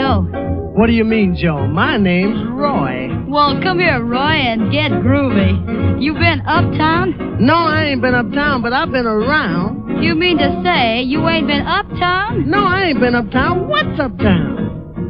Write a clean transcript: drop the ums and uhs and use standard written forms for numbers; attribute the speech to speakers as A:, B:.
A: Joe?
B: What do you mean, Joe? My name's Roy.
A: Well, come here, Roy, and get groovy. You been uptown?
B: No, I ain't been uptown, but I've been around.
A: You mean to say you ain't been uptown?
B: No, I ain't been uptown. What's uptown?